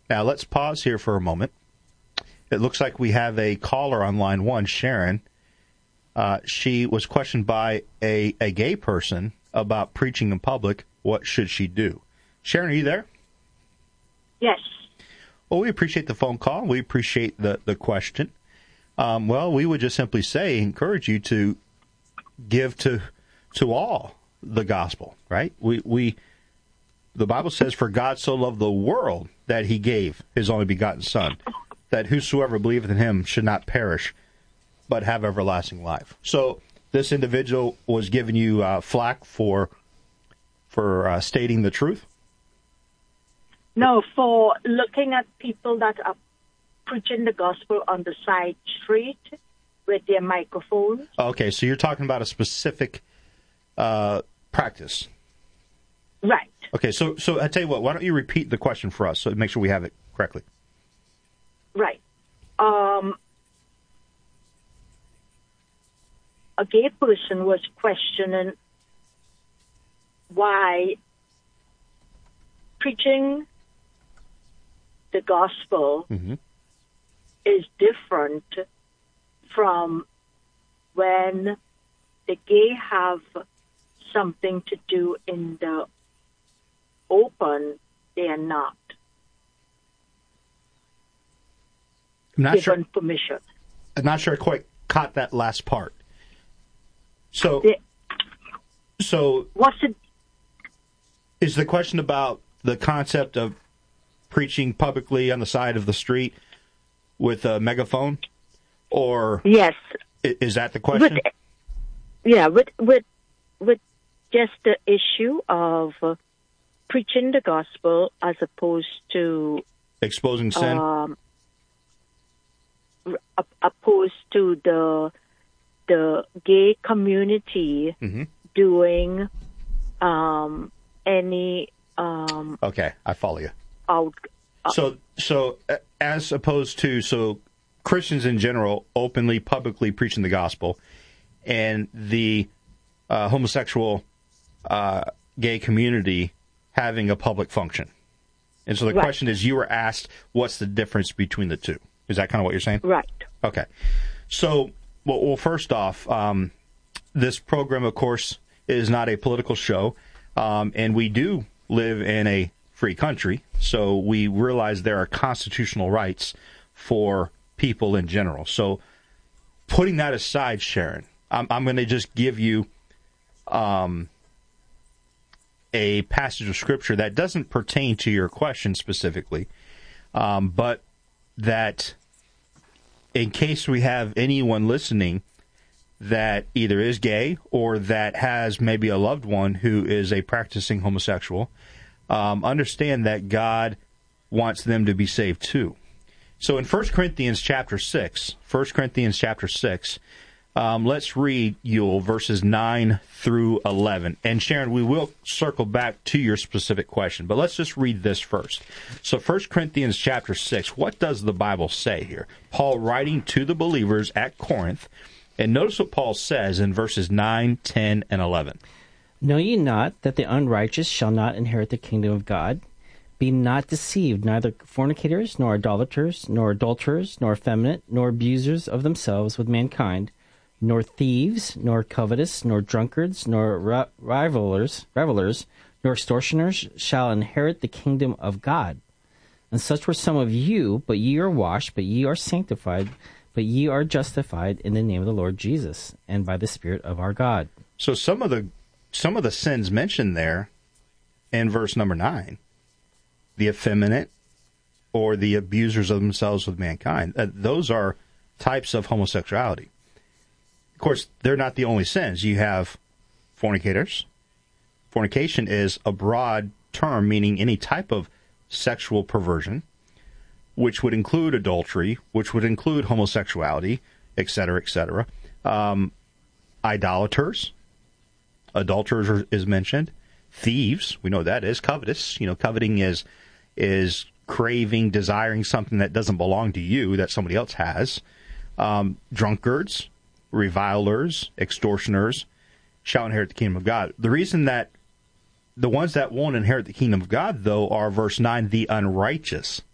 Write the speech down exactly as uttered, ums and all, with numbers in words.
Now, let's pause here for a moment. It looks like we have a caller on line one, Sharon. Uh, she was questioned by a, a gay person about preaching in public. What should she do? Sharon, are you there? Yes. Well, we appreciate the phone call. We appreciate the, the question. Um, well, we would just simply say, encourage you to give to to all the gospel, right? We we the Bible says, "For God so loved the world that he gave his only begotten Son, that whosoever believeth in him should not perish, but have everlasting life." So this individual was giving you uh, flack for for uh, stating the truth? No, for looking at people that are preaching the gospel on the side street with their microphones. Okay, so you're talking about a specific uh, practice. Right. Okay, so so I tell you what, why don't you repeat the question for us so make sure we have it correctly? Right. Um, a gay person was questioning why preaching the gospel mm-hmm. is different from when the gay have something to do in the open, they are not I'm not given sure, permission. I'm not sure I quite caught that last part. So, The, so what's it? Is the question about the concept of preaching publicly on the side of the street with a megaphone, or Yes. is that the question? With, yeah, with with with just the issue of uh, preaching the gospel as opposed to exposing sin. Um, opposed to the the gay community mm-hmm. doing um, any um, okay, I follow you. Out, uh, so, so as opposed to so Christians in general openly, publicly preaching the gospel, and the uh, homosexual uh, gay community having a public function. And so the right. question is, you were asked, what's the difference between the two? Is that kind of what you're saying? Right. Okay. So, well, well first off, um, this program, of course, is not a political show, um, and we do live in a free country, so we realize there are constitutional rights for people in general. So, putting that aside, Sharon, I'm, I'm going to just give you um, a passage of Scripture that doesn't pertain to your question specifically, um, but that in case we have anyone listening that either is gay or that has maybe a loved one who is a practicing homosexual, um, understand that God wants them to be saved too. So in First Corinthians chapter six, First Corinthians chapter six, um, let's read, Yule, verses nine through eleven. And Sharon, we will circle back to your specific question, but let's just read this first. So First Corinthians chapter six, what does the Bible say here? Paul writing to the believers at Corinth, and notice what Paul says in verses nine, ten, and eleven. Know ye not that the unrighteous shall not inherit the kingdom of God? Be not deceived, neither fornicators, nor idolaters, nor adulterers, nor effeminate, nor abusers of themselves with mankind, nor thieves, nor covetous, nor drunkards, nor ra- rivalers, revelers, nor extortioners shall inherit the kingdom of God. And such were some of you, but ye are washed, but ye are sanctified, but ye are justified in the name of the Lord Jesus, and by the Spirit of our God. So some of the some of the sins mentioned there in verse number nine, the effeminate or the abusers of themselves with mankind, uh, those are types of homosexuality. Of course, they're not the only sins. You have fornicators. Fornication is a broad term meaning any type of sexual perversion, which would include adultery, which would include homosexuality, et cetera, et cetera. Um, idolaters, adulterers is mentioned. Thieves, we know what that is. Covetous, you know, coveting is is craving, desiring something that doesn't belong to you, that somebody else has. Um, drunkards, revilers, extortioners shall inherit the kingdom of God. The reason that the ones that won't inherit the kingdom of God, though, are verse nine, the unrighteous